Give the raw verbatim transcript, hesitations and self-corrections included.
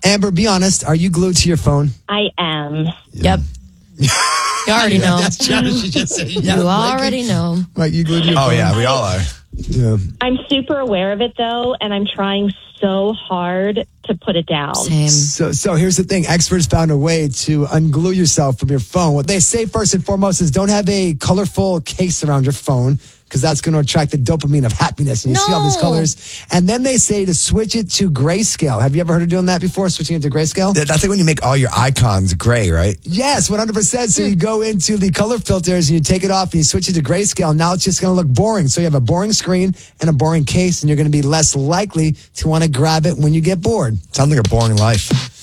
Amber, be honest. Are you glued to your phone? I am. Yep. You already know. That's Jenna. She just said, yeah, You Mike, already know. Mike, you glued to your Oh, phone? yeah, we all are. Yeah. I'm super aware of it, though, and I'm trying so hard to put it down. Same. So, so here's the thing. Experts found a way to unglue yourself from your phone. What they say first and foremost is don't have a colorful case around your phone because that's going to attract the dopamine of happiness. And you see all these No. colors. And then they say to switch it to grayscale. Have you ever heard of doing that before, switching it to grayscale? That's like when you make all your icons gray, right? Yes, one hundred percent. So you go into the color filters and you take it off and you switch it to grayscale. Now it's just going to look boring. So you have a boring screen and a boring case and you're going to be less likely to want to grab it when you get bored. Sounds like a boring life.